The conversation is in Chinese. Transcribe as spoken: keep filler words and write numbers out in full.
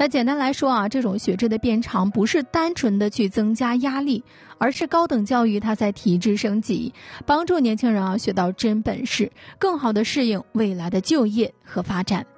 那简单来说啊，这种学制的变长不是单纯的去增加压力，而是高等教育它在提质升级，帮助年轻人啊学到真本事，更好的适应未来的就业和发展。